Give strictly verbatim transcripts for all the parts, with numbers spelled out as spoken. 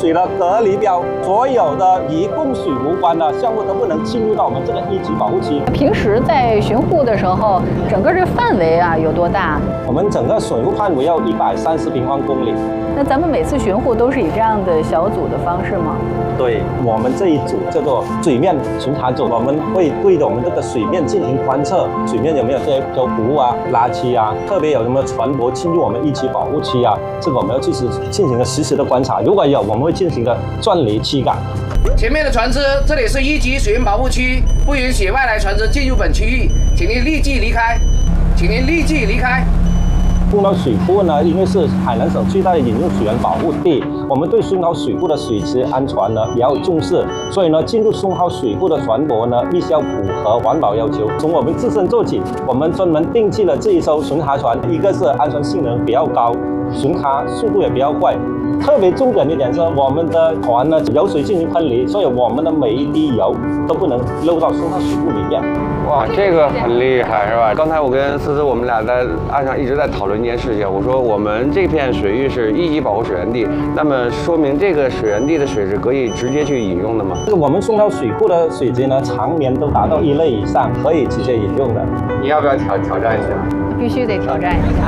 水的隔离标，所有的与供水无关的项目都不能进入到我们这个一级保护区。 平时在巡护的时候，整个这个范围啊有多大？ 我们整个水务范围要一百三十平方公里。 那咱们每次巡护都是以这样的小组的方式吗？ 对，我们这一组叫做水面巡查组，我们会对着我们这个水面进行观测，水面有没有这些漂浮啊、垃圾啊，特别有什么船舶进入我们一级保护区啊，这个我们要去实进行个实时的观察。如果有，我们会进行个钻离驱赶。 前面的船只，这里是一级水源保护区，不允许外来船只进入本区域，请您立即离开，请您立即离开。 松涛水库呢，因为是海南省最大的饮用水源保护地，我们对松涛水库的水质安全呢比较重视，所以呢，进入松涛水库的船舶呢，必须要符合环保要求。从我们自身做起，我们专门定制了这一艘巡查船，一个是安全性能比较高，巡查速度也比较快。特别重点一点是，我们的船呢油水进行分离，所以我们的每一滴油都不能漏到松涛水库里面。 哇，这个很厉害是吧？刚才我跟思思我们俩在岸上一直在讨论一件事情，我说我们这片水域是一级保护水源地，那么说明这个水源地的水是可以直接去饮用的吗？ 这个我们松涛水库的水质呢，常年都达到一类以上，可以直接饮用的。 你要不要挑挑战一下？ 必须得挑战一下。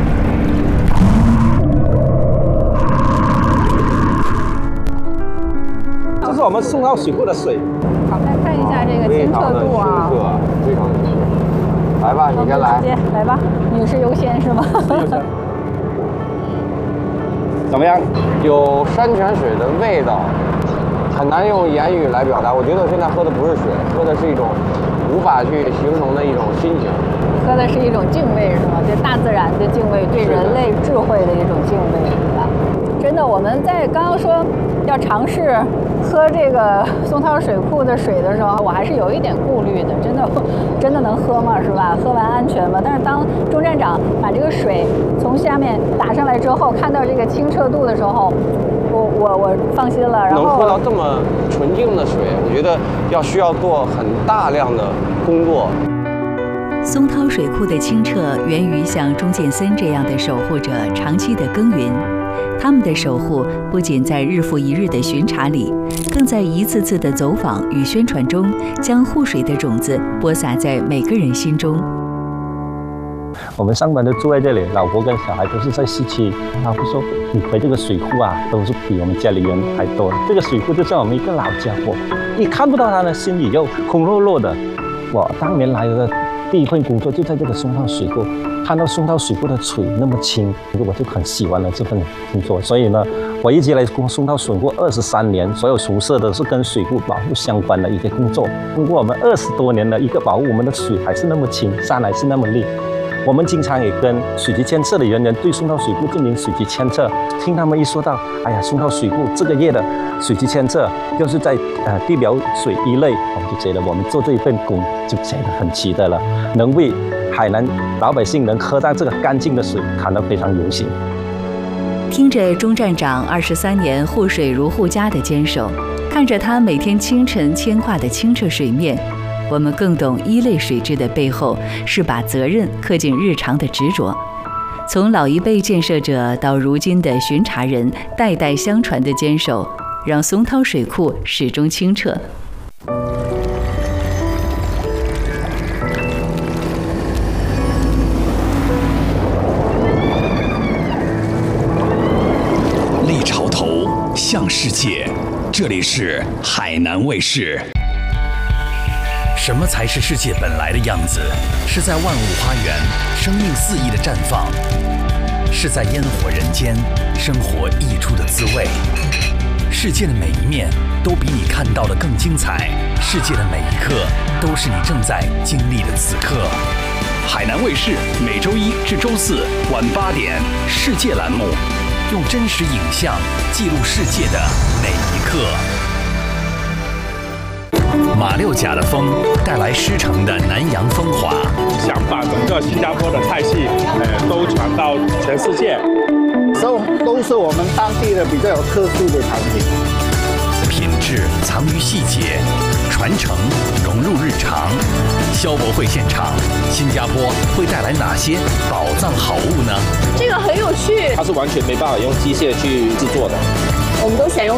这是我们松涛水库的水。 好，来看一下这个清澈度啊， 非常清澈。来吧，你先来。 直接来吧，女士优先是吗？ 怎么样？ 有山泉水的味道，很难用言语来表达。我觉得我现在喝的不是水，喝的是一种无法去形容的一种心情。 喝的是一种敬畏，是吗？对大自然的敬畏，对人类智慧的一种敬畏，是吧？真的，我们在刚刚说要尝试喝这个松涛水库的水的时候，我还是有一点顾虑的。真的，真的能喝吗？是吧？喝完安全吗？但是当钟站长把这个水从下面打上来之后，看到这个清澈度的时候，我我我放心了。然后能喝到这么纯净的水，我觉得要需要做很大量的工作。 松涛水库的清澈源于像钟建森这样的守护者长期的耕耘。他们的守护不仅在日复一日的巡查里，更在一次次的走访与宣传中，将护水的种子播撒在每个人心中。 我们上班都住在这里，老婆跟小孩都是在市区。老婆说：“你回这个水库啊，都是比我们家里人还多。这个水库就像我们一个老家伙，你看不到它呢，心里又空落落的。”我当年来的第一份工作就在这个松涛水库。看到松涛水库的水那么清，我就很喜欢了这份工作。所以呢，我一直来松涛水库二十三年，所有从事的是跟水库保护相关的一些工作。通过我们二十多年的一个保护，我们的水还是那么清，山还是那么绿。我们经常也跟水局监测的人员对松涛水库进行水局监测，听他们一说到，哎呀，松涛水库这个月的水局监测就是在呃地表水一类，我们就觉得我们做这一份工就觉得很值得了，能为海南老百姓能喝到这个干净的水，感到非常荣幸。 听着钟站长二十三年护水如护家的坚守，看着他每天清晨牵挂的清澈水面，我们更懂一类水质的背后是把责任刻进日常的执着。从老一辈建设者到如今的巡查人，代代相传的坚守，让松涛水库始终清澈。 立潮头向世界，这里是海南卫视。什么才是世界本来的样子？是在万物花园，生命肆意的绽放；是在烟火人间，生活溢出的滋味。世界的每一面都比你看到的更精彩，世界的每一刻都是你正在经历的此刻。海南卫视每周一至周四晚八点，世界栏目，用真实影像记录世界的每一刻。马六甲的风带来狮城的南洋风华， 想把整个新加坡的菜系，呃，都传到全世界。 都都是我们当地的比较有特殊的产品。 品质藏于细节，传承融入日常。消博会现场，新加坡会带来哪些宝藏好物呢？ 这个很有趣， 它是完全没办法用机械去制作的。 我们都选用